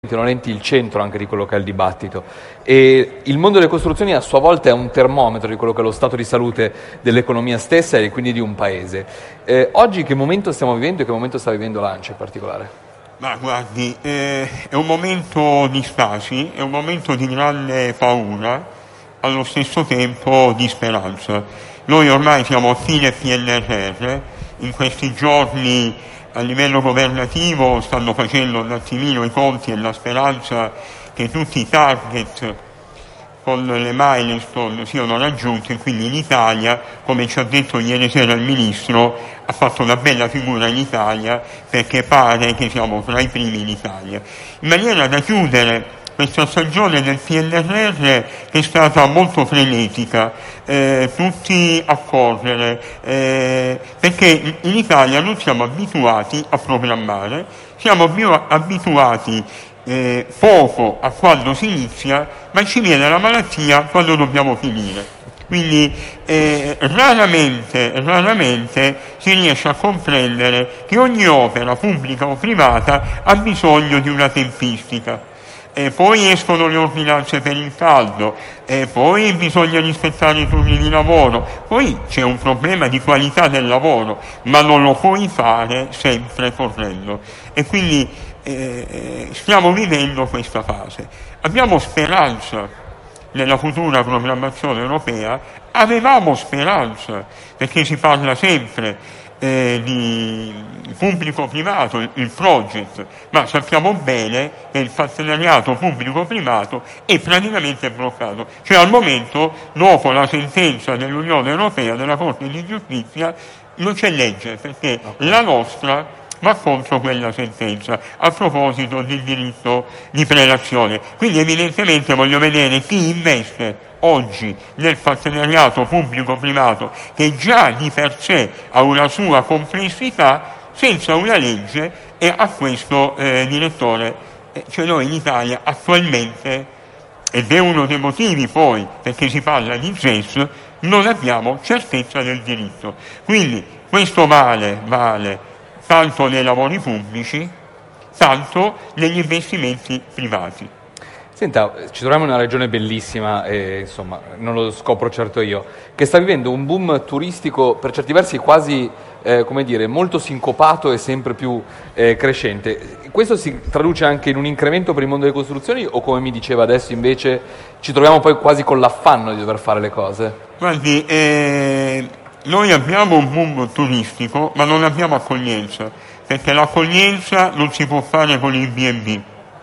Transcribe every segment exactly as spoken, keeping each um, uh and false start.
Lenti il centro anche di quello che è il dibattito, e il mondo delle costruzioni a sua volta è un termometro di quello che è lo stato di salute dell'economia stessa e quindi di un paese. Eh, oggi che momento stiamo vivendo e che momento sta vivendo l'ANCE in particolare? Ma guardi, eh, è un momento di stasi, è un momento di grande paura, allo stesso tempo di speranza. Noi ormai siamo a fine P N R R, in questi giorni a livello governativo stanno facendo un attimino i conti e la speranza che tutti i target con le milestone siano raggiunti, e quindi l'Italia, come ci ha detto ieri sera il Ministro, ha fatto una bella figura in Italia, perché pare che siamo tra i primi in Italia. In maniera da chiudere questa stagione del P N R R che è stata molto frenetica, eh, tutti a correre, eh, perché in Italia non siamo abituati a programmare, siamo più abituati eh, poco a quando si inizia, ma ci viene la malattia quando dobbiamo finire. Quindi eh, raramente, raramente si riesce a comprendere che ogni opera, pubblica o privata, ha bisogno di una tempistica. E poi escono le ordinanze per il caldo, e poi bisogna rispettare i turni di lavoro, poi c'è un problema di qualità del lavoro, ma non lo puoi fare sempre correndo. E quindi eh, stiamo vivendo questa fase. Abbiamo speranza nella futura programmazione europea, avevamo speranza, perché si parla sempre Eh, di pubblico-privato, il project, ma sappiamo bene che il partenariato pubblico-privato è praticamente bloccato. Cioè al momento, dopo la sentenza dell'Unione Europea, della Corte di Giustizia, non c'è legge, perché okay. la nostra va contro quella sentenza a proposito del diritto di prelazione. Quindi evidentemente voglio vedere chi investe oggi nel partenariato pubblico-privato, che già di per sé ha una sua complessità, senza una legge, e a questo eh, direttore, eh, cioè noi in Italia attualmente, ed è uno dei motivi poi perché si parla di Z E S, non abbiamo certezza del diritto. Quindi questo vale, vale tanto nei lavori pubblici, tanto negli investimenti privati. Senta, ci troviamo in una regione bellissima, e, insomma, non lo scopro certo io, che sta vivendo un boom turistico per certi versi quasi, eh, come dire, molto sincopato e sempre più eh, crescente. Questo si traduce anche in un incremento per il mondo delle costruzioni, o come mi diceva adesso invece ci troviamo poi quasi con l'affanno di dover fare le cose? Guardi, eh, noi abbiamo un boom turistico, ma non abbiamo accoglienza, perché l'accoglienza non si può fare con il B and B.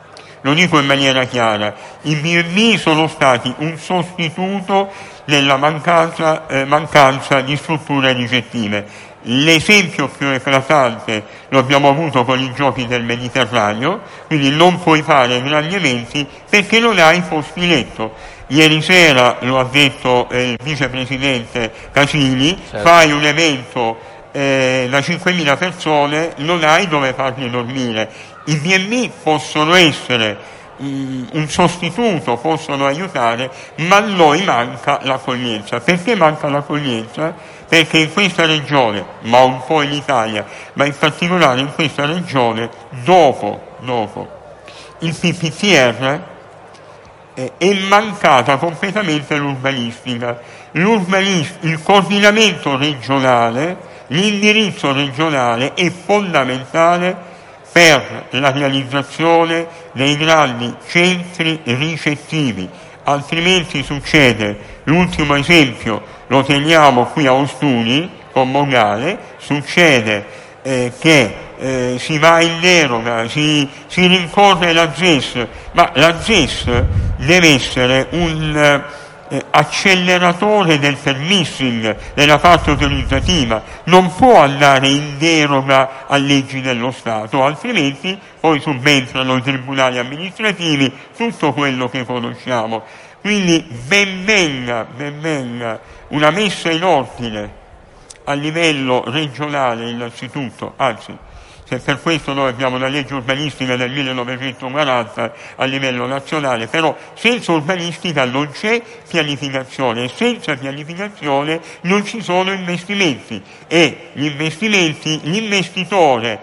Lo dico in maniera chiara, i B and B sono stati un sostituto della mancanza, eh, mancanza di strutture ricettive. L'esempio più eclatante lo abbiamo avuto con i giochi del Mediterraneo, quindi non puoi fare grandi eventi perché non hai posti letto. Ieri sera lo ha detto eh, il vicepresidente Casini, certo. Fai un evento eh, da cinquemila persone, non hai dove farli dormire. I B and B possono essere um, un sostituto, possono aiutare, ma a noi manca l'accoglienza. Perché manca l'accoglienza? Perché in questa regione, ma un po' in Italia, ma in particolare in questa regione, dopo, dopo il P P T R eh, è mancata completamente l'urbanistica. L'urbanistica, il coordinamento regionale, l'indirizzo regionale è fondamentale per la realizzazione dei grandi centri ricettivi, altrimenti succede, l'ultimo esempio lo teniamo qui a Ostuni con Mogale, succede eh, che eh, si va in deroga, si, si rincorre la Z E S, ma la Z E S deve essere un eh, acceleratore del permissing, della parte autorizzativa, non può andare in deroga a leggi dello Stato, altrimenti poi subentrano i tribunali amministrativi, tutto quello che conosciamo. Quindi ben venga, ben venga una messa in ordine a livello regionale innanzitutto, anzi, se per questo noi abbiamo una legge urbanistica del millenovecentoquaranta a livello nazionale, però senza urbanistica non c'è pianificazione, e senza pianificazione non ci sono investimenti, e gli investimenti, l'investitore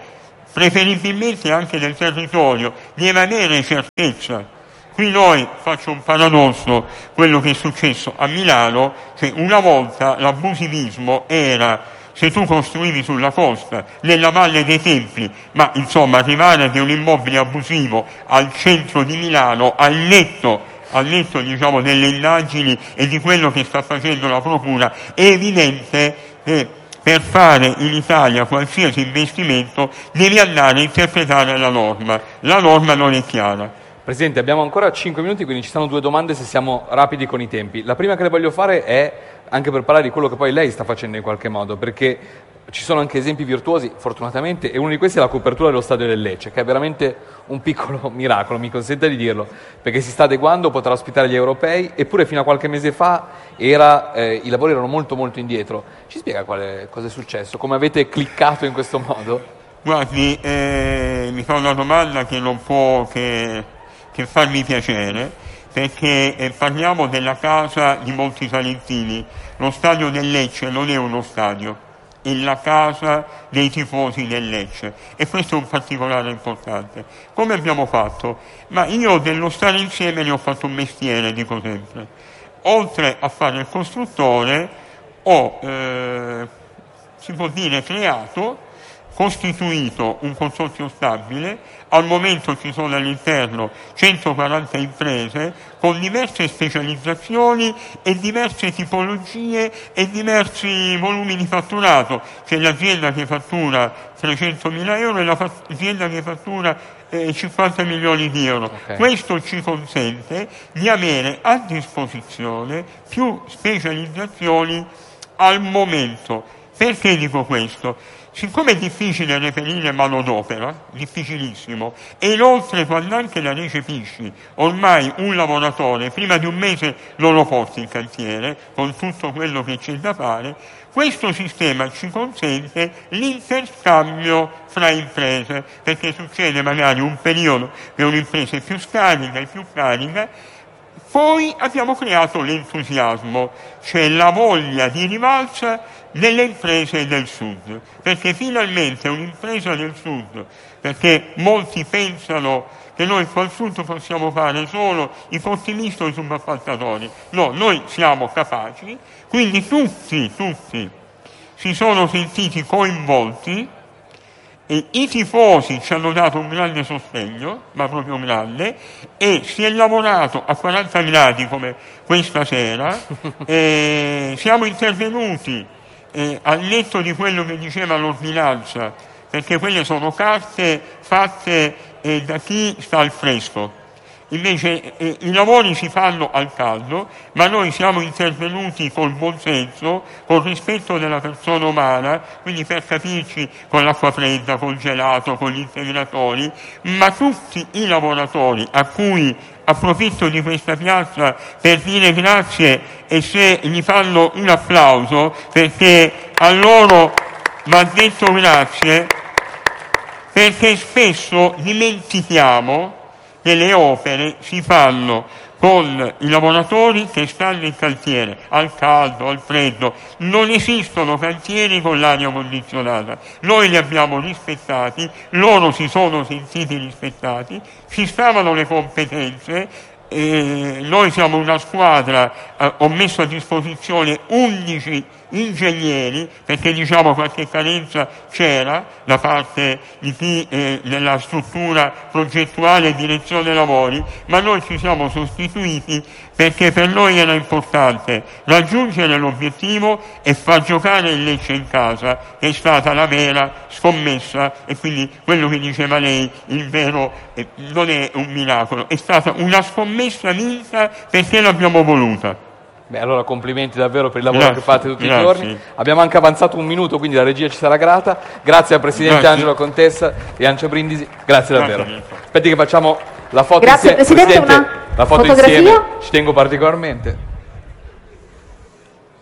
preferibilmente anche del territorio, deve avere certezza. Qui noi, faccio un paradosso, quello che è successo a Milano, che una volta l'abusivismo era se tu costruivi sulla costa, nella Valle dei Templi, ma insomma arrivare che un immobile abusivo al centro di Milano, al netto, al netto diciamo delle indagini e di quello che sta facendo la Procura, è evidente che per fare in Italia qualsiasi investimento devi andare a interpretare la norma. La norma non è chiara. Presidente, abbiamo ancora cinque minuti, quindi ci sono due domande se siamo rapidi con i tempi. La prima che le voglio fare è anche per parlare di quello che poi lei sta facendo in qualche modo, perché ci sono anche esempi virtuosi, fortunatamente, e uno di questi è la copertura dello stadio del Lecce, che è veramente un piccolo miracolo, mi consente di dirlo, perché si sta adeguando, potrà ospitare gli europei, eppure fino a qualche mese fa era, eh, i lavori erano molto molto indietro. Ci spiega quale, cosa è successo? Come avete cliccato in questo modo? Guardi, eh, mi fa una domanda che non può che, che farmi piacere, perché eh, parliamo della casa di molti salentini. Lo stadio del Lecce non è uno stadio, è la casa dei tifosi del Lecce, e questo è un particolare importante. Come abbiamo fatto? Ma io dello stare insieme ne ho fatto un mestiere, dico sempre. Oltre a fare il costruttore ho, eh, si può dire, creato, costituito un consorzio stabile. Al momento ci sono all'interno centoquaranta imprese con diverse specializzazioni e diverse tipologie e diversi volumi di fatturato. C'è l'azienda che fattura trecentomila euro e l'azienda che fattura eh, cinquanta milioni di euro. Okay. Questo ci consente di avere a disposizione più specializzazioni al momento. Perché dico questo? Siccome è difficile reperire manodopera, difficilissimo, e inoltre quando anche la recepisci, ormai un lavoratore prima di un mese non lo porti in cantiere, con tutto quello che c'è da fare, questo sistema ci consente l'interscambio fra imprese, perché succede magari un periodo che un'impresa è più scarica e più carica. Poi abbiamo creato l'entusiasmo, cioè la voglia di rivalsa nelle imprese del sud, perché finalmente un'impresa del sud, perché molti pensano che noi qua al sud possiamo fare solo i fottimisti o i subappaltatori, no, noi siamo capaci, quindi tutti, tutti si sono sentiti coinvolti. E i tifosi ci hanno dato un grande sostegno, ma proprio un grande, e si è lavorato a quaranta gradi come questa sera, e siamo intervenuti eh, al netto di quello che diceva l'ordinanza, perché quelle sono carte fatte eh, da chi sta al fresco. Invece eh, i lavori si fanno al caldo, ma noi siamo intervenuti col buonsenso, col rispetto della persona umana, quindi per capirci con l'acqua fredda, col gelato, con gli integratori, ma tutti i lavoratori a cui approfitto di questa piazza per dire grazie, e se gli fanno un applauso, perché a loro va detto grazie, perché spesso dimentichiamo che le opere si fanno con i lavoratori che stanno in cantiere, al caldo, al freddo. Non esistono cantieri con l'aria condizionata. Noi li abbiamo rispettati, loro si sono sentiti rispettati, ci stavano le competenze. Eh, noi siamo una squadra, eh, ho messo a disposizione undici ingegneri, perché diciamo qualche carenza c'era da parte di chi eh, nella struttura progettuale e direzione dei lavori, ma noi ci siamo sostituiti perché per noi era importante raggiungere l'obiettivo e far giocare il Lecce in casa, che è stata la vera scommessa, e quindi quello che diceva lei, il vero eh, non è un miracolo, è stata una scommessa vinta perché l'abbiamo voluta. Beh, allora complimenti davvero per il lavoro Grazie, che fate tutti grazie. i giorni. Abbiamo anche avanzato un minuto, quindi la regia ci sarà grata. Grazie al Presidente Grazie. Angelo Contessa e Ancia Brindisi. Grazie davvero. Grazie. Aspetti che facciamo la foto Grazie, insieme. Presidente, una la foto fotografia? insieme, ci tengo particolarmente.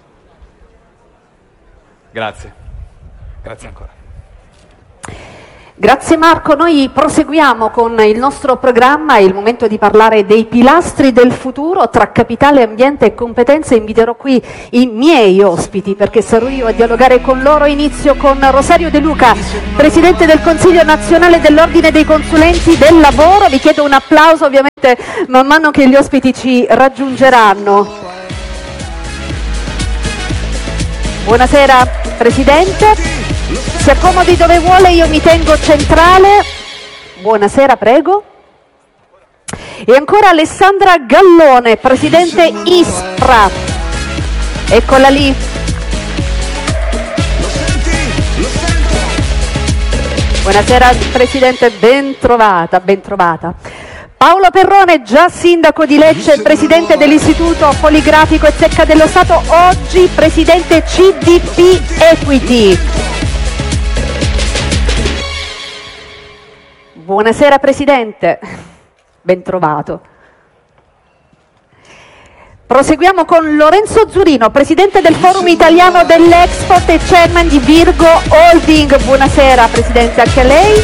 Grazie. Grazie ancora. Grazie Marco, noi proseguiamo con il nostro programma, è il momento di parlare dei pilastri del futuro tra capitale, ambiente e competenze. Inviterò qui i miei ospiti perché sarò io a dialogare con loro. Inizio con Rosario De Luca, Presidente del Consiglio Nazionale dell'Ordine dei Consulenti del Lavoro. Vi chiedo un applauso ovviamente man mano che gli ospiti ci raggiungeranno. Buonasera Presidente. Si accomodi dove vuole, io mi tengo centrale. Buonasera, prego. E ancora Alessandra Gallone, Presidente ISPRA. Eccola lì. Buonasera Presidente, ben trovata, ben trovata. Paolo Perrone, già sindaco di Lecce, Presidente dell'Istituto Poligrafico e Zecca dello Stato, oggi Presidente C D P Equity. Buonasera Presidente, ben trovato. Proseguiamo con Lorenzo Zurino, Presidente del Forum Italiano dell'Export e Chairman di Virgo Holding. Buonasera Presidente, anche a lei.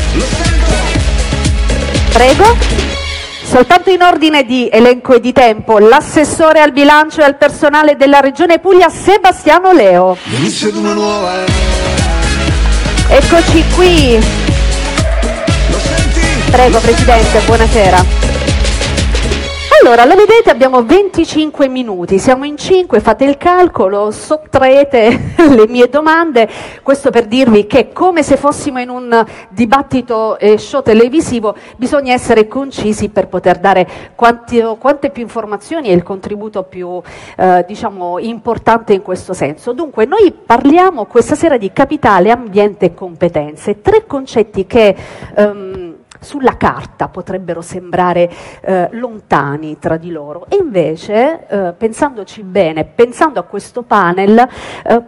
Prego. Soltanto in ordine di elenco e di tempo, l'assessore al bilancio e al personale della Regione Puglia, Sebastiano Leo. Eccoci qui. Prego Presidente, buonasera. Allora, la vedete, abbiamo venticinque minuti, siamo in cinque, fate il calcolo, sottraete le mie domande, questo per dirvi che come se fossimo in un dibattito eh, show televisivo bisogna essere concisi per poter dare quanti, quante più informazioni e il contributo più eh, diciamo importante in questo senso. Dunque, noi parliamo questa sera di capitale, ambiente e competenze, tre concetti che ehm, sulla carta potrebbero sembrare eh, lontani tra di loro e invece, eh, pensandoci bene, pensando a questo panel, eh,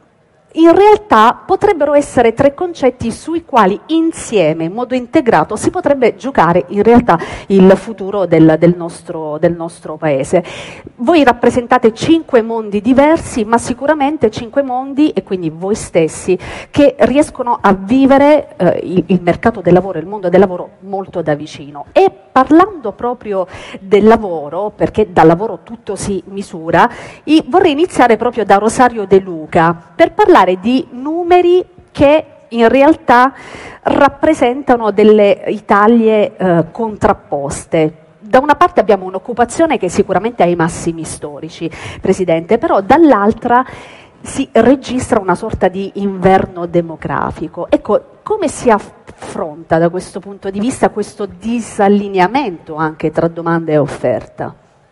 in realtà potrebbero essere tre concetti sui quali insieme, in modo integrato, si potrebbe giocare in realtà il futuro del, del, nostro, del nostro paese. Voi rappresentate cinque mondi diversi, ma sicuramente cinque mondi, e quindi voi stessi, che riescono a vivere eh, il, il mercato del lavoro, il mondo del lavoro molto da vicino. E parlando proprio del lavoro, perché dal lavoro tutto si misura, io vorrei iniziare proprio da Rosario De Luca, per parlare di numeri che in realtà rappresentano delle Italie eh, contrapposte. Da una parte abbiamo un'occupazione che sicuramente ha i massimi storici, Presidente, però dall'altra si registra una sorta di inverno demografico. Ecco, come si affronta da questo punto di vista questo disallineamento anche tra domanda e offerta?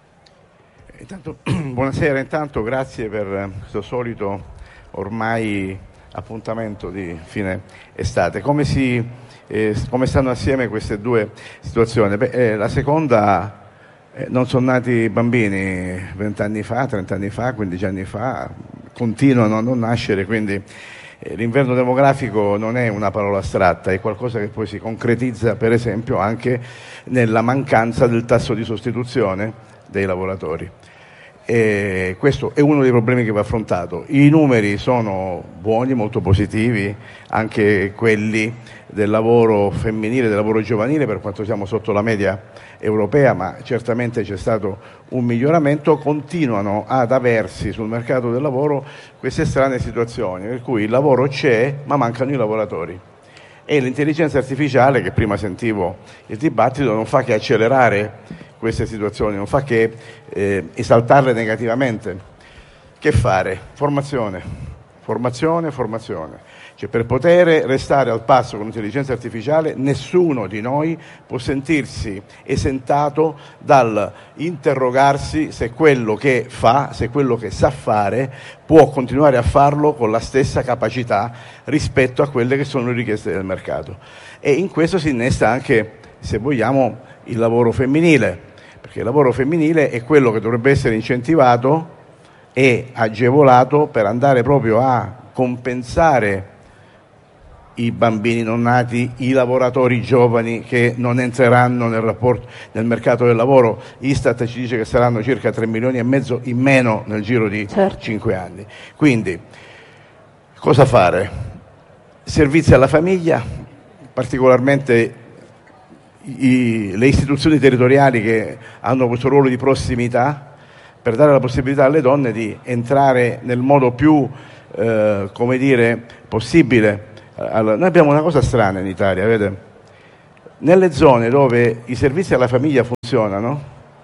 Intanto, buonasera, intanto grazie per questo solito ormai appuntamento di fine estate. Come, si, eh, come stanno assieme queste due situazioni? Beh, eh, la seconda, eh, non sono nati bambini vent'anni fa, trent'anni fa, quindici anni fa, continuano a non nascere, quindi eh, l'inverno demografico non è una parola astratta, è qualcosa che poi si concretizza per esempio anche nella mancanza del tasso di sostituzione dei lavoratori. E questo è uno dei problemi che va affrontato. I numeri sono buoni, molto positivi, anche quelli del lavoro femminile, del lavoro giovanile, per quanto siamo sotto la media europea, ma certamente c'è stato un miglioramento. Continuano ad aversi sul mercato del lavoro queste strane situazioni, per cui il lavoro c'è, ma mancano i lavoratori. E l'intelligenza artificiale, che prima sentivo il dibattito, non fa che accelerare queste situazioni, non fa che eh, esaltarle negativamente. Che fare? Formazione, formazione, formazione. Cioè, per poter restare al passo con l'intelligenza artificiale, nessuno di noi può sentirsi esentato dal interrogarsi se quello che fa, se quello che sa fare, può continuare a farlo con la stessa capacità rispetto a quelle che sono le richieste del mercato. E in questo si innesta anche, se vogliamo, il lavoro femminile, perché il lavoro femminile è quello che dovrebbe essere incentivato e agevolato per andare proprio a compensare i bambini non nati, i lavoratori giovani che non entreranno nel rapporto, nel mercato del lavoro. Istat ci dice che saranno circa tre milioni e mezzo in meno nel giro di certo. cinque anni. Quindi cosa fare? Servizi alla famiglia, particolarmente i, le istituzioni territoriali che hanno questo ruolo di prossimità, per dare la possibilità alle donne di entrare nel modo più eh, come dire, possibile. Allora, noi abbiamo una cosa strana in Italia, vedete? Nelle zone dove i servizi alla famiglia funzionano,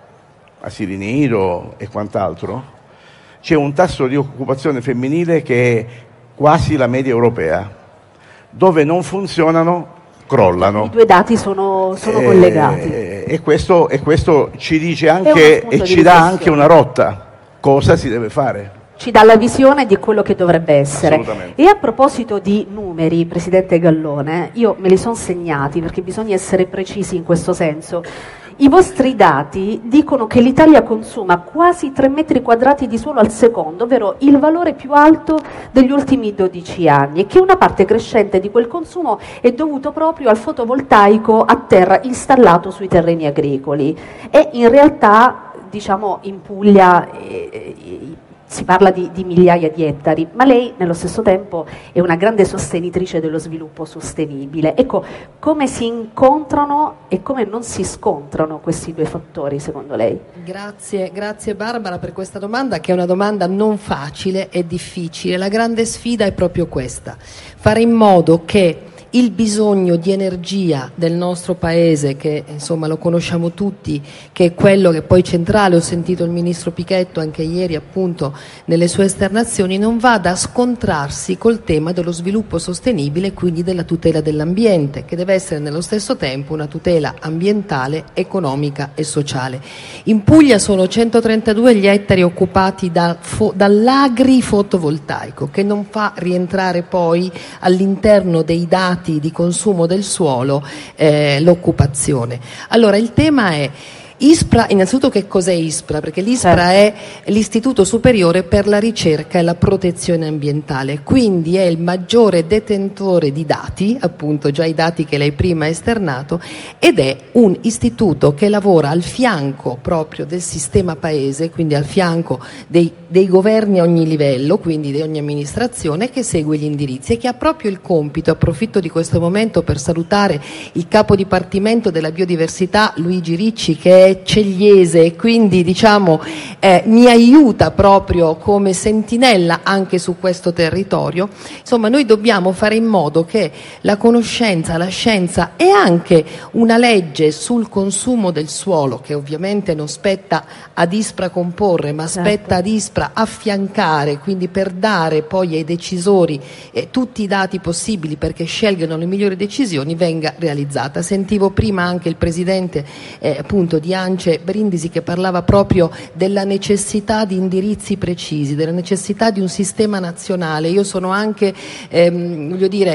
asili nido e quant'altro, c'è un tasso di occupazione femminile che è quasi la media europea. Dove non funzionano, crollano. I due dati sono, sono e, collegati. E questo, e questo ci dice anche e ci dà anche una rotta. Cosa si deve fare? Ci dà la visione di quello che dovrebbe essere. Assolutamente. E a proposito di numeri, Presidente Gallone, io me li sono segnati perché bisogna essere precisi in questo senso. I vostri dati dicono che l'Italia consuma quasi tre metri quadrati di suolo al secondo, ovvero il valore più alto degli ultimi dodici anni, e che una parte crescente di quel consumo è dovuto proprio al fotovoltaico a terra installato sui terreni agricoli. E in realtà, diciamo, in Puglia eh, eh, si parla di, di migliaia di ettari, ma lei nello stesso tempo è una grande sostenitrice dello sviluppo sostenibile. Ecco, come si incontrano e come non si scontrano questi due fattori secondo lei? Grazie, grazie Barbara per questa domanda, che è una domanda non facile e difficile. La grande sfida è proprio questa: fare in modo che il bisogno di energia del nostro paese, che insomma lo conosciamo tutti, che è quello che poi centrale, ho sentito il ministro Pichetto anche ieri appunto nelle sue esternazioni, non vada a scontrarsi col tema dello sviluppo sostenibile e quindi della tutela dell'ambiente, che deve essere nello stesso tempo una tutela ambientale, economica e sociale. In Puglia sono centotrentadue gli ettari occupati da fo- dall'agrifotovoltaico, che non fa rientrare poi all'interno dei dati di consumo del suolo eh, l'occupazione. Allora il tema è ISPRA, innanzitutto che cos'è ISPRA? Perché l'ISPRA è l'Istituto Superiore per la Ricerca e la Protezione Ambientale, quindi è il maggiore detentore di dati, appunto già i dati che lei prima ha esternato, ed è un istituto che lavora al fianco proprio del sistema paese, quindi al fianco dei, dei governi a ogni livello, quindi di ogni amministrazione, che segue gli indirizzi e che ha proprio il compito, approfitto di questo momento per salutare il capo dipartimento della biodiversità Luigi Ricci, che è cegliese e quindi diciamo eh, mi aiuta proprio come sentinella anche su questo territorio. Insomma, noi dobbiamo fare in modo che la conoscenza, la scienza e anche una legge sul consumo del suolo, che ovviamente non spetta ad ISPRA comporre, ma spetta certo. ad ISPRA affiancare, quindi per dare poi ai decisori eh, tutti i dati possibili perché scelgano le migliori decisioni, venga realizzata. Sentivo prima anche il presidente eh, appunto di Ance Brindisi che parlava proprio della necessità di indirizzi precisi, della necessità di un sistema nazionale. Io sono anche, ehm, voglio dire,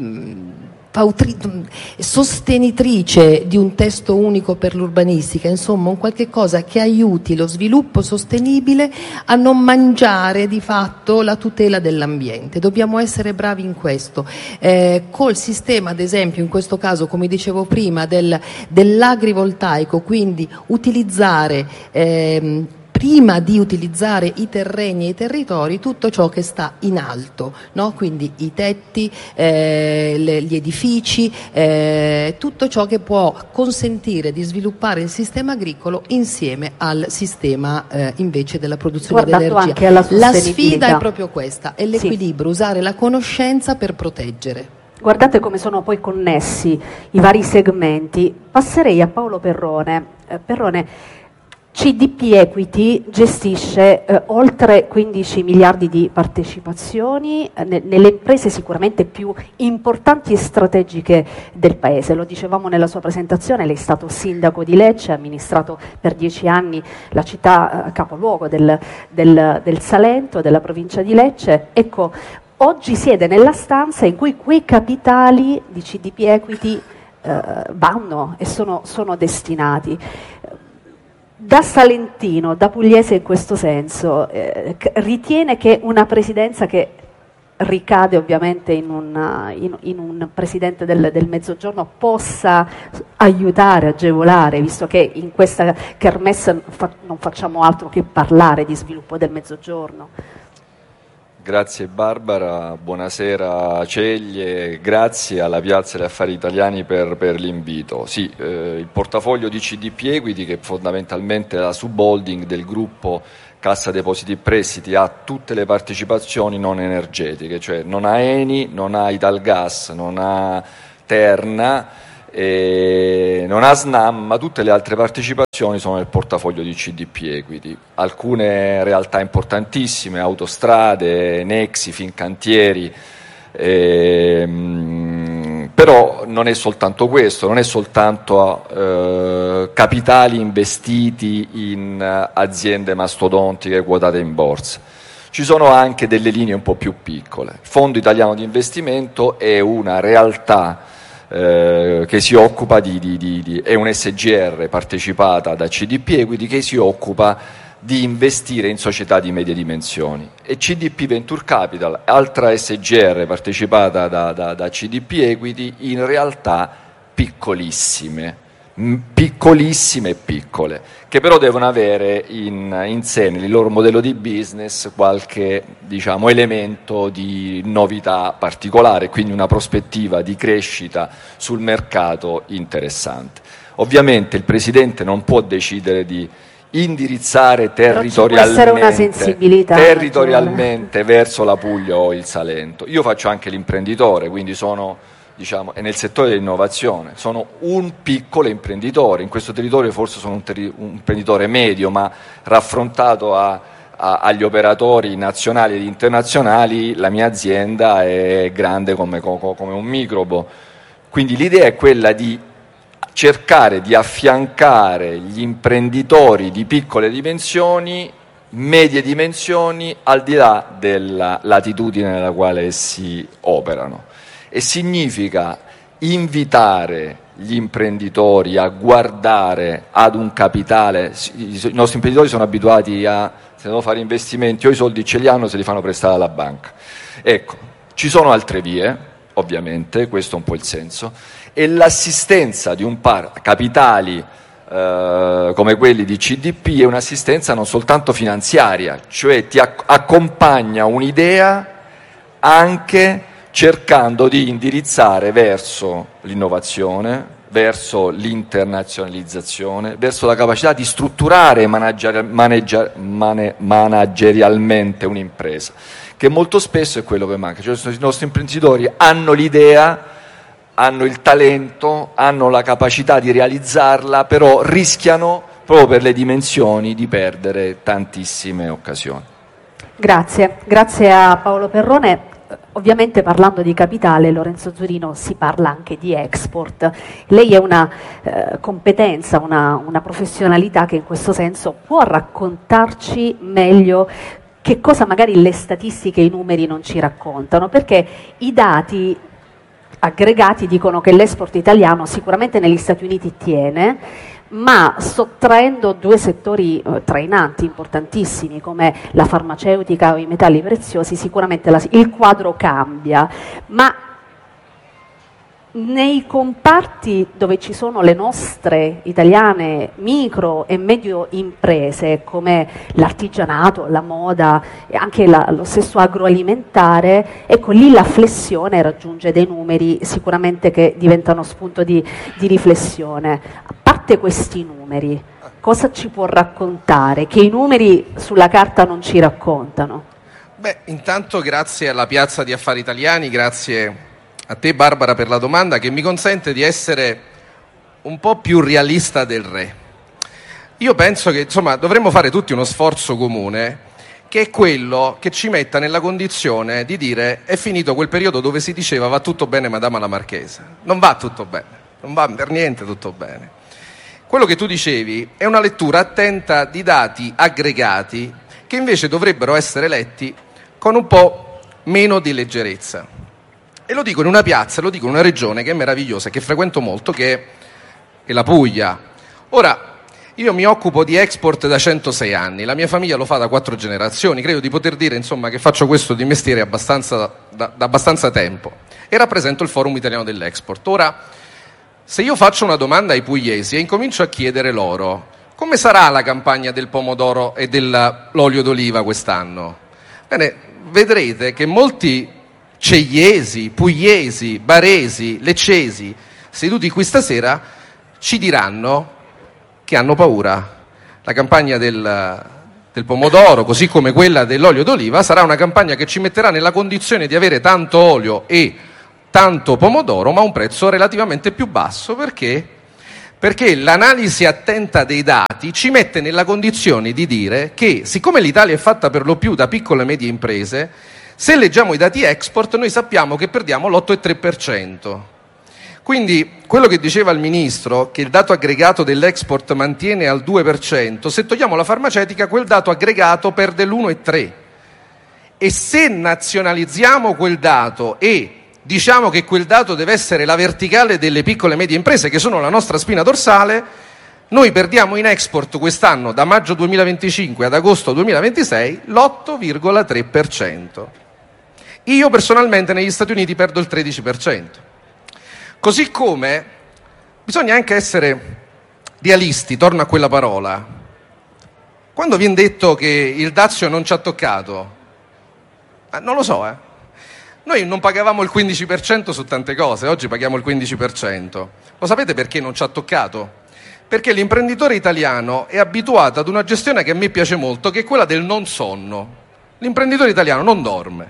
sostenitrice di un testo unico per l'urbanistica, insomma un qualche cosa che aiuti lo sviluppo sostenibile a non mangiare di fatto la tutela dell'ambiente. Dobbiamo essere bravi in questo. Eh, col sistema, ad esempio, in questo caso, come dicevo prima, del, dell'agrivoltaico, quindi utilizzare ehm, prima di utilizzare i terreni e i territori, tutto ciò che sta in alto, no? Quindi i tetti, eh, le, gli edifici, eh, tutto ciò che può consentire di sviluppare il sistema agricolo insieme al sistema eh, invece della produzione Guardando dell'energia. Anche alla la sfida è proprio questa, è l'equilibrio, sì. Usare la conoscenza per proteggere. Guardate come sono poi connessi i vari segmenti. Passerei a Paolo Perrone. Eh, Perrone, C D P Equity gestisce eh, oltre quindici miliardi di partecipazioni eh, ne, nelle imprese sicuramente più importanti e strategiche del Paese. Lo dicevamo nella sua presentazione, lei è stato sindaco di Lecce, ha amministrato per dieci anni la città eh, capoluogo del, del, del Salento, della provincia di Lecce. Ecco, oggi siede nella stanza in cui quei capitali di C D P Equity eh, vanno e sono, sono destinati. Da salentino, da pugliese in questo senso, eh, ritiene che una presidenza che ricade ovviamente in un, in, in un presidente del, del Mezzogiorno possa aiutare, agevolare, visto che in questa kermesse fa, non facciamo altro che parlare di sviluppo del Mezzogiorno? Grazie Barbara, buonasera Ceglie, grazie alla Piazza degli Affari Italiani per, per l'invito. Sì, eh, il portafoglio di C D P Equity, che fondamentalmente è la subholding del gruppo Cassa Depositi e Prestiti, ha tutte le partecipazioni non energetiche, cioè non ha Eni, non ha Italgas, non ha Terna, eh, non ha Snam, ma tutte le altre partecipazioni sono nel portafoglio di C D P Equity. Alcune realtà importantissime, Autostrade, Nexi, Fincantieri, ehm, però non è soltanto questo, non è soltanto eh, capitali investiti in aziende mastodontiche quotate in borsa. Ci sono anche delle linee un po' più piccole. Il Fondo Italiano di Investimento è una realtà Eh, che si occupa di, di, di, di è un S G R partecipata da C D P Equity che si occupa di investire in società di medie dimensioni, e C D P Venture Capital, altra S G R partecipata da, da, da C D P Equity, in realtà piccolissime, piccolissime e piccole, che però devono avere in, in sé, nel loro modello di business, qualche, diciamo, elemento di novità particolare, quindi una prospettiva di crescita sul mercato interessante. Ovviamente il Presidente non può decidere di indirizzare territorialmente, una sensibilità, territorialmente verso la Puglia o il Salento. Io faccio anche l'imprenditore, quindi sono, diciamo, è nel settore dell'innovazione, sono un piccolo imprenditore, in questo territorio forse sono un, teri- un imprenditore medio, ma raffrontato a, a, agli operatori nazionali ed internazionali la mia azienda è grande come, come un microbo. Quindi l'idea è quella di cercare di affiancare gli imprenditori di piccole dimensioni, medie dimensioni, al di là della latitudine nella quale essi operano. E significa invitare gli imprenditori a guardare ad un capitale. I nostri imprenditori sono abituati a, se devono fare investimenti, o i soldi ce li hanno, se li fanno prestare alla banca. Ecco, ci sono altre vie, ovviamente, questo è un po' il senso, e l'assistenza di un par capitali eh, come quelli di C D P è un'assistenza non soltanto finanziaria, cioè ti acc- accompagna un'idea anche cercando di indirizzare verso l'innovazione, verso l'internazionalizzazione, verso la capacità di strutturare e managger- maneggia- mane- managerialmente un'impresa, che molto spesso è quello che manca. Cioè, i nostri imprenditori hanno l'idea, hanno il talento, hanno la capacità di realizzarla, però rischiano, proprio per le dimensioni, di perdere tantissime occasioni. Grazie, grazie a Paolo Perrone. Ovviamente parlando di capitale, Lorenzo Zurino, si parla anche di export. Lei è una eh, competenza, una, una professionalità che in questo senso può raccontarci meglio che cosa magari le statistiche e i numeri non ci raccontano, perché i dati aggregati dicono che l'export italiano sicuramente negli Stati Uniti tiene, ma sottraendo due settori eh, trainanti, importantissimi, come la farmaceutica o i metalli preziosi, sicuramente la, il quadro cambia. Ma nei comparti dove ci sono le nostre italiane micro e medio imprese, come l'artigianato, la moda e anche la, lo stesso agroalimentare, ecco lì la flessione raggiunge dei numeri sicuramente che diventano spunto di, di riflessione. A parte questi numeri, cosa ci può raccontare che i numeri sulla carta non ci raccontano? Beh, intanto grazie alla Piazza di Affari Italiani, grazie a te Barbara per la domanda che mi consente di essere un po' più realista del re. Io penso che insomma dovremmo fare tutti uno sforzo comune, che è quello che ci metta nella condizione di dire: è finito quel periodo dove si diceva va tutto bene madama la marchesa. Non va tutto bene, non va per niente tutto bene. Quello che tu dicevi è una lettura attenta di dati aggregati che invece dovrebbero essere letti con un po' meno di leggerezza. E lo dico in una piazza, lo dico in una regione che è meravigliosa, che frequento molto, che è la Puglia. Ora, io mi occupo di export da centosei anni, la mia famiglia lo fa da quattro generazioni, credo di poter dire insomma che faccio questo di mestiere abbastanza, da, da abbastanza tempo, e rappresento il Forum Italiano dell'Export. Ora, se io faccio una domanda ai pugliesi e incomincio a chiedere loro come sarà la campagna del pomodoro e dell'olio d'oliva quest'anno, bene, vedrete che molti cegliesi, pugliesi, baresi, leccesi seduti qui stasera ci diranno che hanno paura. La campagna del, del pomodoro, così come quella dell'olio d'oliva, sarà una campagna che ci metterà nella condizione di avere tanto olio e tanto pomodoro, ma a un prezzo relativamente più basso. Perché? Perché l'analisi attenta dei dati ci mette nella condizione di dire che, siccome l'Italia è fatta per lo più da piccole e medie imprese, se leggiamo i dati export noi sappiamo che perdiamo l'otto virgola tre per cento. Quindi quello che diceva il Ministro, che il dato aggregato dell'export mantiene al due per cento, se togliamo la farmaceutica quel dato aggregato perde l'uno virgola tre per cento. E se nazionalizziamo quel dato e diciamo che quel dato deve essere la verticale delle piccole e medie imprese, che sono la nostra spina dorsale, noi perdiamo in export quest'anno, da maggio duemilaventicinque ad agosto duemilaventisei, l'otto virgola tre per cento. Io personalmente negli Stati Uniti perdo il tredici per cento. Così come bisogna anche essere realisti, torno a quella parola. Quando viene detto che il dazio non ci ha toccato, eh, non lo so, eh. Noi non pagavamo il quindici per cento su tante cose, oggi paghiamo il quindici per cento. Lo sapete perché non ci ha toccato? Perché l'imprenditore italiano è abituato ad una gestione che a me piace molto, che è quella del non sonno. L'imprenditore italiano non dorme,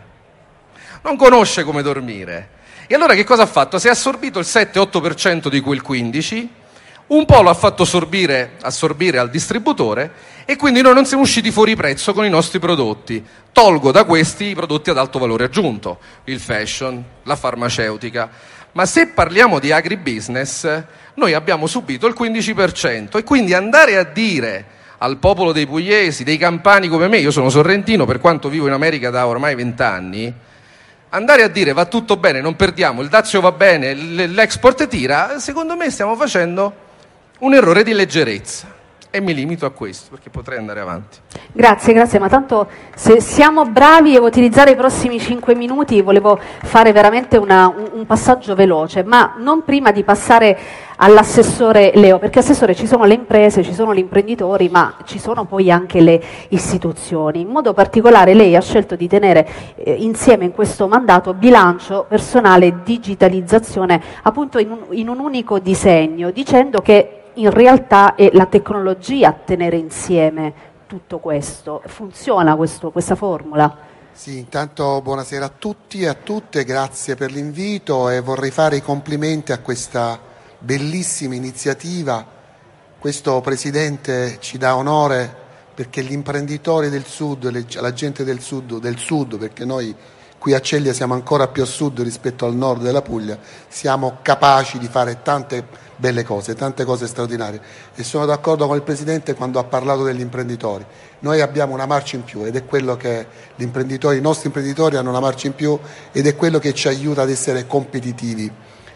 non conosce come dormire. E allora che cosa ha fatto? Si è assorbito il sette otto per cento di quel quindici per cento, un po' lo ha fatto assorbire, assorbire al distributore e quindi noi non siamo usciti fuori prezzo con i nostri prodotti. Tolgo da questi i prodotti ad alto valore aggiunto, il fashion, la farmaceutica. Ma se parliamo di agribusiness, noi abbiamo subito il quindici per cento e quindi andare a dire al popolo dei pugliesi, dei campani come me, io sono sorrentino per quanto vivo in America da ormai vent'anni, andare a dire va tutto bene, non perdiamo, il dazio va bene, l'export tira, secondo me stiamo facendo un errore di leggerezza. E mi limito a questo, perché potrei andare avanti. Grazie, grazie, ma tanto se siamo bravi a utilizzare i prossimi cinque minuti, volevo fare veramente una, un, un passaggio veloce, ma non prima di passare all'assessore Leo, perché assessore ci sono le imprese, ci sono gli imprenditori, ma ci sono poi anche le istituzioni. In modo particolare lei ha scelto di tenere eh, insieme in questo mandato bilancio, personale e digitalizzazione, appunto in un, in un unico disegno, dicendo che in realtà è la tecnologia a tenere insieme tutto questo. Funziona questo, questa formula? Sì, intanto buonasera a tutti e a tutte, grazie per l'invito e vorrei fare i complimenti a questa bellissima iniziativa. Questo Presidente ci dà onore perché gli imprenditori del Sud, la gente del Sud, del Sud, perché noi qui a Ceglie siamo ancora più a Sud rispetto al Nord della Puglia, siamo capaci di fare tante belle cose, tante cose straordinarie e sono d'accordo con il Presidente quando ha parlato degli imprenditori. Noi abbiamo una marcia in più ed è quello che gli imprenditori, i nostri imprenditori hanno una marcia in più ed è quello che ci aiuta ad essere competitivi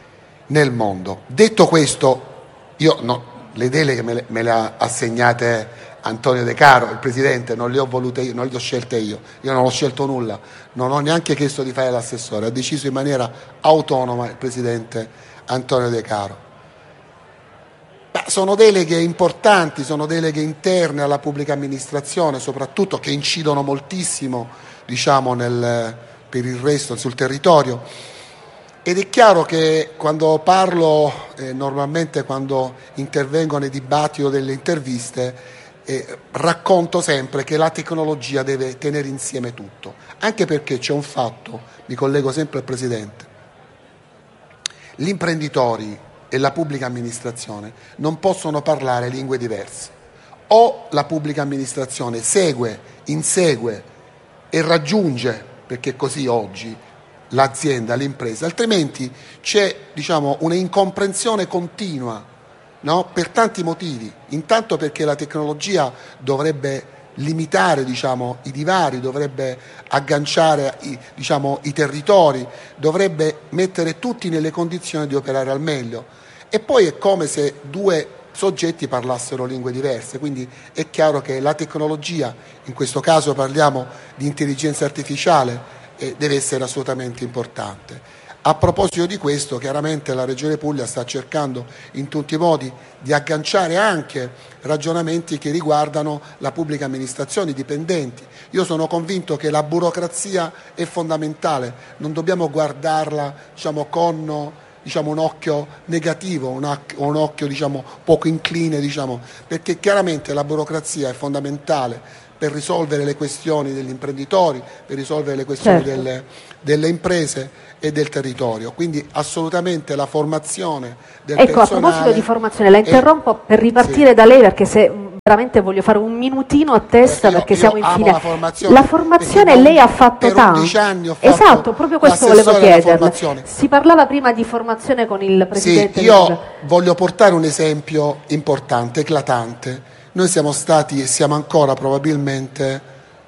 nel mondo. Detto questo, io no, le deleghe me le, me le ha assegnate Antonio De Caro, il Presidente, non le ho volute io, non le ho scelte io, io non ho scelto nulla, non ho neanche chiesto di fare l'assessore, ha deciso in maniera autonoma il Presidente Antonio De Caro. Beh, sono deleghe importanti, sono deleghe interne alla pubblica amministrazione, soprattutto che incidono moltissimo, diciamo, nel, per il resto sul territorio. Ed è chiaro che quando parlo, eh, normalmente quando intervengo nei dibattiti o delle interviste, eh, racconto sempre che la tecnologia deve tenere insieme tutto, anche perché c'è un fatto, mi collego sempre al Presidente, gli imprenditori e la pubblica amministrazione non possono parlare lingue diverse. O la pubblica amministrazione segue, insegue e raggiunge, perché così oggi, l'azienda, l'impresa, altrimenti c'è, diciamo, una incomprensione continua, no? Per tanti motivi. Intanto perché la tecnologia dovrebbe limitare, diciamo, i divari, dovrebbe agganciare i, diciamo, i territori, dovrebbe mettere tutti nelle condizioni di operare al meglio. E poi è come se due soggetti parlassero lingue diverse, quindi è chiaro che la tecnologia, in questo caso parliamo di intelligenza artificiale, eh, deve essere assolutamente importante. A proposito di questo, chiaramente la Regione Puglia sta cercando in tutti i modi di agganciare anche ragionamenti che riguardano la pubblica amministrazione, i dipendenti. Io sono convinto che la burocrazia è fondamentale, non dobbiamo guardarla, diciamo, con diciamo, un occhio negativo, un, occhio, un occhio diciamo, poco incline, diciamo, perché chiaramente la burocrazia è fondamentale per risolvere le questioni degli imprenditori, per risolvere le questioni certo. delle, delle imprese e del territorio. Quindi assolutamente la formazione del ecco, personale... Ecco, a proposito di formazione, la interrompo è, per ripartire sì. da lei, perché se veramente voglio fare un minutino a testa, io, perché io siamo in fine. La formazione, la formazione lei ha fatto tanto. Anni ho fatto esatto, proprio questo volevo chiederle. Si parlava prima di formazione con il Presidente. Sì, io voglio portare un esempio importante, eclatante. Noi siamo stati e siamo ancora probabilmente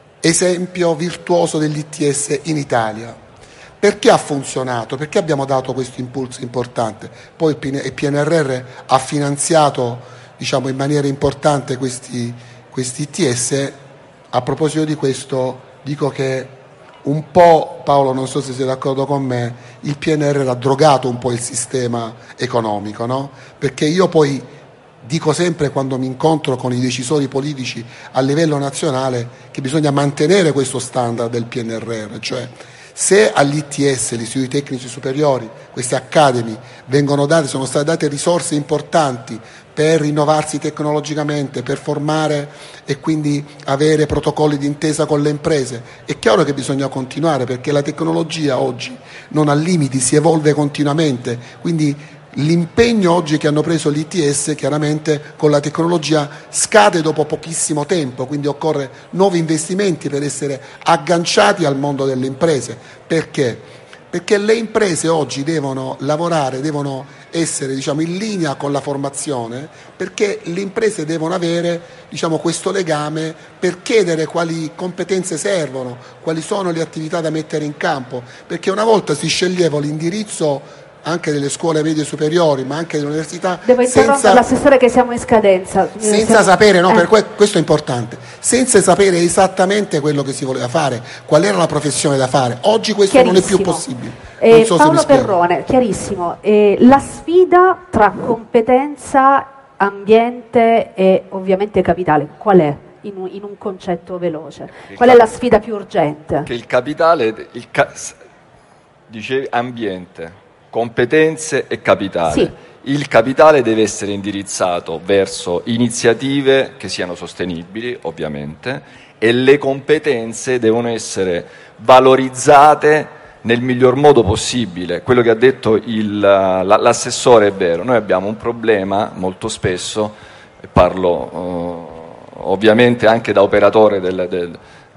esempio virtuoso dell'I T S in Italia. Perché ha funzionato? Perché abbiamo dato questo impulso importante? Poi il P N R R ha finanziato, diciamo, in maniera importante questi, questi I T S. A proposito di questo dico che un po', Paolo, non so se sei d'accordo con me, il P N R R ha drogato un po' il sistema economico, no? Perché io poi dico sempre, quando mi incontro con i decisori politici a livello nazionale, che bisogna mantenere questo standard del P N R R, cioè se all'I T S, gli istituti tecnici superiori, queste academy, vengono date, sono state date risorse importanti per rinnovarsi tecnologicamente, per formare e quindi avere protocolli di intesa con le imprese, è chiaro che bisogna continuare, perché la tecnologia oggi non ha limiti, si evolve continuamente, quindi l'impegno oggi che hanno preso l'I T S chiaramente con la tecnologia scade dopo pochissimo tempo, quindi occorre nuovi investimenti per essere agganciati al mondo delle imprese. Perché? Perché le imprese oggi devono lavorare, devono essere, diciamo, in linea con la formazione, perché le imprese devono avere, diciamo, questo legame per chiedere quali competenze servono, quali sono le attività da mettere in campo, perché una volta si sceglieva l'indirizzo anche delle scuole medie superiori, ma anche delle università. Devo interrompere l'assessore che siamo in scadenza. Senza siamo... sapere, no, eh. per que- questo è importante, senza sapere esattamente quello che si voleva fare, qual era la professione da fare. Oggi questo non è più possibile. Non Eh, so Paolo se mi Perrone, chiarissimo. Eh, la sfida tra competenza, ambiente e ovviamente capitale, qual è? In un, in un concetto veloce. Il qual cap- è la sfida più urgente? Che il capitale, il ca- dicevi ambiente, competenze e capitale. Sì. Il capitale deve essere indirizzato verso iniziative che siano sostenibili, ovviamente, e le competenze devono essere valorizzate nel miglior modo possibile. Quello che ha detto il, l'assessore è vero. Noi abbiamo un problema molto spesso, e parlo eh, ovviamente anche da operatore del, del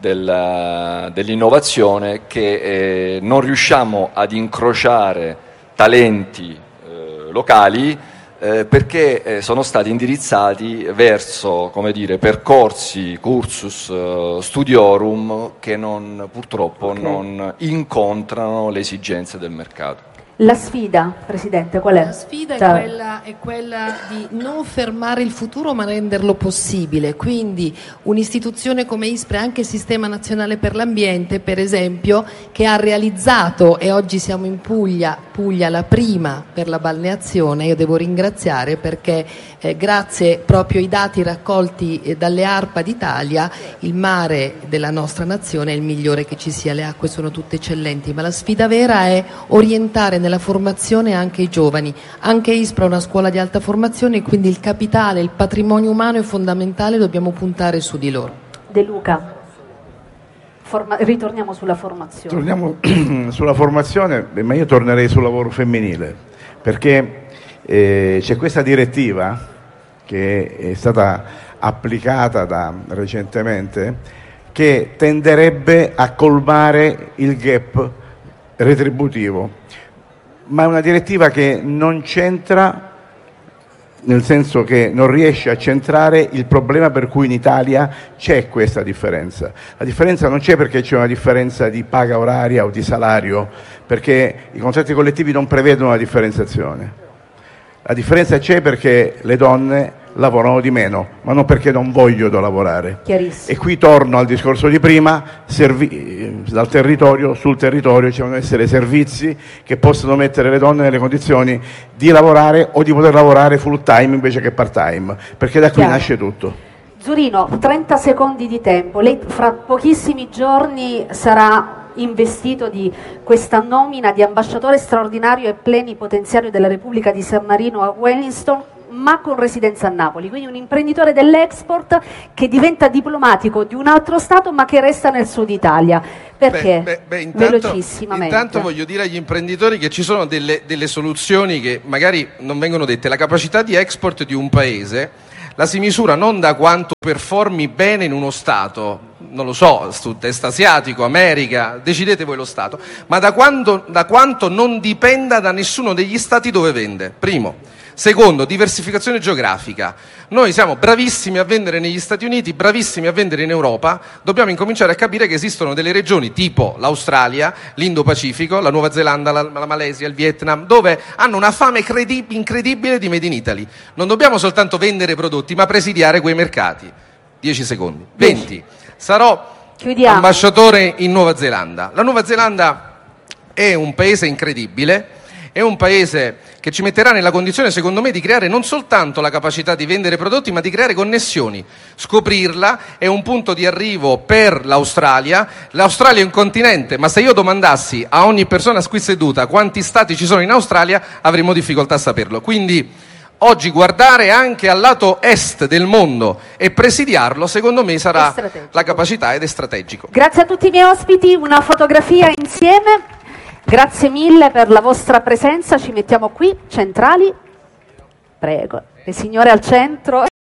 del, dell'innovazione, che eh, non riusciamo ad incrociare talenti eh, locali eh, perché eh, sono stati indirizzati verso, come dire, percorsi, cursus, eh, studiorum che non, purtroppo okay. non incontrano le esigenze del mercato. La sfida, Presidente, qual è? La sfida è quella, è quella di non fermare il futuro ma renderlo possibile, quindi un'istituzione come ISPRE, anche il Sistema Nazionale per l'Ambiente per esempio, che ha realizzato, e oggi siamo in Puglia, Puglia la prima per la balneazione, io devo ringraziare perché eh, grazie proprio ai dati raccolti eh, dalle ARPA d'Italia il mare della nostra nazione è il migliore che ci sia, le acque sono tutte eccellenti, ma la sfida vera è orientare nella formazione anche i giovani. Anche ISPRA è una scuola di alta formazione e quindi il capitale, il patrimonio umano è fondamentale, dobbiamo puntare su di loro. De Luca, Forma- ritorniamo sulla formazione. Torniamo sulla formazione, ma io tornerei sul lavoro femminile, perché eh, c'è questa direttiva che è stata applicata da, recentemente, che tenderebbe a colmare il gap retributivo. Ma è una direttiva che non c'entra, nel senso che non riesce a centrare il problema per cui in Italia c'è questa differenza. La differenza non c'è perché c'è una differenza di paga oraria o di salario, perché i contratti collettivi non prevedono la differenziazione. La differenza c'è perché le donne lavorano di meno, ma non perché non vogliono lavorare. Chiarissimo. E qui torno al discorso di prima, servi- dal territorio, sul territorio ci devono essere servizi che possano mettere le donne nelle condizioni di lavorare o di poter lavorare full time invece che part time, perché da qui Chiaro. nasce tutto. Zurino, trenta secondi di tempo. Lei fra pochissimi giorni sarà investito di questa nomina di ambasciatore straordinario e plenipotenziario della Repubblica di San Marino a Wellington, ma con residenza a Napoli, quindi un imprenditore dell'export che diventa diplomatico di un altro Stato ma che resta nel sud Italia. Perché? Beh, beh, beh, intanto, velocissimamente. intanto voglio dire agli imprenditori che ci sono delle, delle soluzioni che magari non vengono dette. La capacità di export di un paese la si misura non da quanto performi bene in uno Stato, non lo so, sud-est asiatico, America, decidete voi lo Stato, ma da quanto, da quanto non dipenda da nessuno degli Stati dove vende, primo. Secondo, diversificazione geografica. Noi siamo bravissimi a vendere negli Stati Uniti, bravissimi a vendere in Europa, dobbiamo incominciare a capire che esistono delle regioni tipo l'Australia, l'Indo-Pacifico, la Nuova Zelanda, la, la Malesia, il Vietnam, dove hanno una fame credi- incredibile di Made in Italy. Non dobbiamo soltanto vendere prodotti, ma presidiare quei mercati. dieci secondi. venti. Sarò Chiudiamo. ambasciatore in Nuova Zelanda. La Nuova Zelanda è un paese incredibile, è un paese che ci metterà nella condizione, secondo me, di creare non soltanto la capacità di vendere prodotti, ma di creare connessioni. Scoprirla è un punto di arrivo per l'Australia. L'Australia è un continente, ma se io domandassi a ogni persona qui seduta quanti stati ci sono in Australia, avremmo difficoltà a saperlo. Quindi oggi guardare anche al lato est del mondo e presidiarlo, secondo me, sarà la capacità ed è strategico. Grazie a tutti i miei ospiti, una fotografia insieme. Grazie mille per la vostra presenza, ci mettiamo qui, centrali. Prego, le signore al centro.